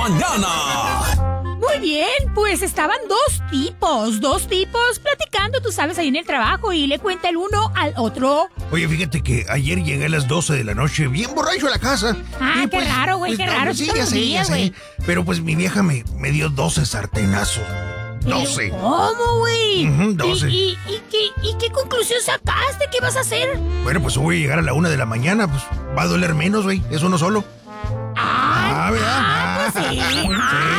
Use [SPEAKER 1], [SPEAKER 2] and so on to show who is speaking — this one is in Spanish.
[SPEAKER 1] mañana.
[SPEAKER 2] Muy bien, pues estaban dos tipos platicando, tú sabes, ahí en el trabajo, y le cuenta el uno al otro.
[SPEAKER 3] Oye, fíjate que ayer llegué a las 12 de la noche bien borracho a la casa.
[SPEAKER 2] Ah,
[SPEAKER 3] Y
[SPEAKER 2] qué raro, güey, qué raro.
[SPEAKER 3] Sí,
[SPEAKER 2] todos
[SPEAKER 3] ya
[SPEAKER 2] los
[SPEAKER 3] sé,
[SPEAKER 2] días,
[SPEAKER 3] ya sé.
[SPEAKER 2] güey.
[SPEAKER 3] Pero pues mi vieja me dio 12 sartenazos. 12.
[SPEAKER 2] ¿Cómo, güey?
[SPEAKER 3] 12.
[SPEAKER 2] ¿Y qué conclusión sacaste? ¿Qué vas a hacer?
[SPEAKER 3] Bueno, pues voy a llegar a la 1 de la mañana, pues va a doler menos, güey. Es uno solo.
[SPEAKER 2] Ah,
[SPEAKER 3] ¿verdad?
[SPEAKER 2] pues sí.
[SPEAKER 3] Sí.